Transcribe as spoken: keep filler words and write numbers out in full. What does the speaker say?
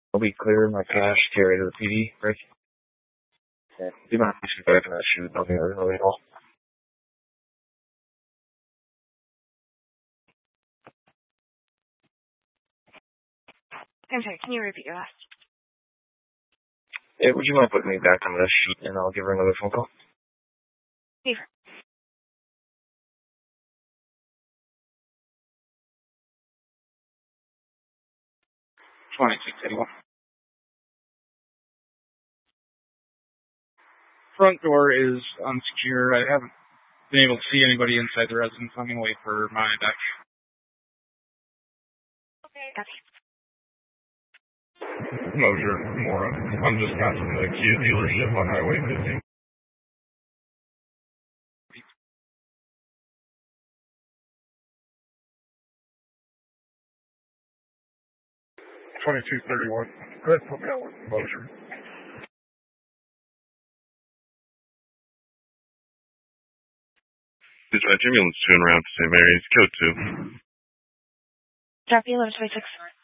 I'll be clearing my cash, carry to the P D, right? Yeah. Do you mind if you back in that shoot? Nothing really at all. I'm sorry, can you repeat your last? Yeah, would you mind putting me back on the sheet and I'll give her another phone call? Favor. twenty-six eighty-one. Front door is unsecured. I haven't been able to see anybody inside the residence. I'm going to wait for my back. Okay. Gotcha. Mosher, Mora. I'm just passing the Kia dealership on Highway fifteen. twenty-two thirty-one. Go ahead, put me on with Mosher. Dispatch ambulance two and around to Saint Mary's, code two. Drop you eleven twenty-six.